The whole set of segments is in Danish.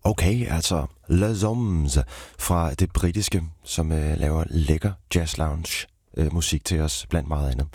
Okay, altså Les Hommes fra det britiske, som laver lækker jazz lounge musik til os, blandt meget andet.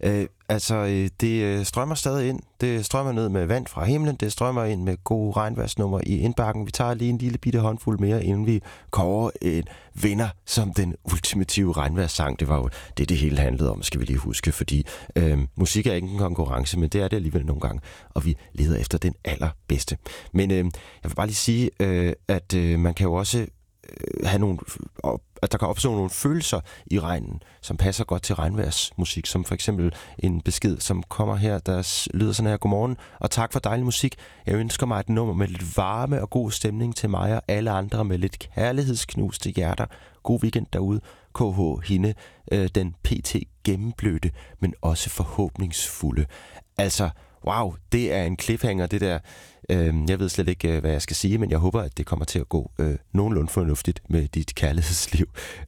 Det strømmer stadig ind. Det strømmer ned med vand fra himlen. Det strømmer ind med gode regnværsnummer i indbakken. Vi tager lige en lille bitte håndfuld mere, inden vi kårer en vinder som den ultimative regnværssang. Det var jo det hele handlede om, skal vi lige huske, fordi musik er ikke en konkurrence, men det er det alligevel nogle gange, og vi leder efter den allerbedste. Men jeg vil bare lige sige, at man kan jo også have nogle, at der kan opstå nogle følelser i regnen, som passer godt til regnværsmusik, som for eksempel en besked, som kommer her, der lyder sådan her: godmorgen, og tak for dejlig musik. Jeg ønsker mig et nummer med lidt varme og god stemning til mig og alle andre med lidt kærlighedsknuste hjerter. God weekend derude. KH Hende, den pt. Gennemblødte, men også forhåbningsfulde. Altså, wow, det er en cliffhanger, det der. Jeg ved slet ikke, hvad jeg skal sige, men jeg håber, at det kommer til at gå nogenlunde fornuftigt med dit kærlighedsliv.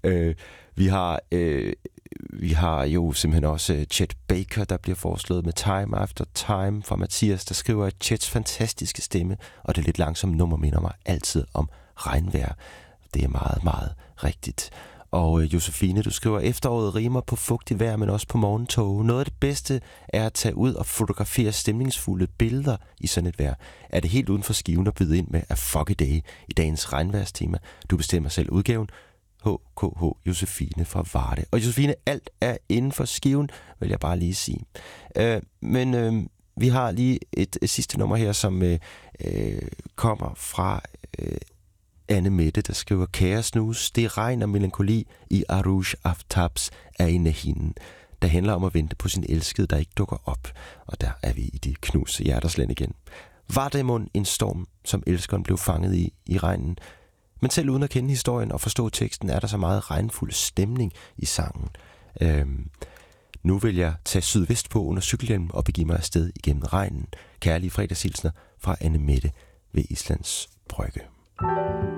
Vi har jo simpelthen også Chet Baker, der bliver foreslået med Time After Time fra Mathias, der skriver, at Chets fantastiske stemme og det lidt langsomme nummer minder mig altid om regnvejr. Det er meget, meget rigtigt. Og Josefine, du skriver, efteråret rimer på fugtigt vejr, men også på morgentog. Noget af det bedste er at tage ud og fotografere stemningsfulde billeder i sådan et vejr. Er det helt uden for skiven at byde ind med A Foggy Day i dagens regnvejrstema? Du bestemmer selv udgaven. HKH Josefine fra Varde. Og Josefine, alt er inden for skiven, vil jeg bare lige sige. Men vi har lige et sidste nummer her, som kommer fra Anne Mette, der skriver: kære snus, det regn og melankoli i Arouge Aftabs er inde hende, der handler om at vente på sin elskede, der ikke dukker op. Og der er vi i de knuste hjertersland igen. Var det mon en storm, som elskeren blev fanget i regnen? Men selv uden at kende historien og forstå teksten, er der så meget regnfuld stemning i sangen. Nu vil jeg tage sydvest på under cykelhjelmen og begive mig afsted igennem regnen. Kærlige fredagshilsner fra Anne Mette ved Islands Brygge.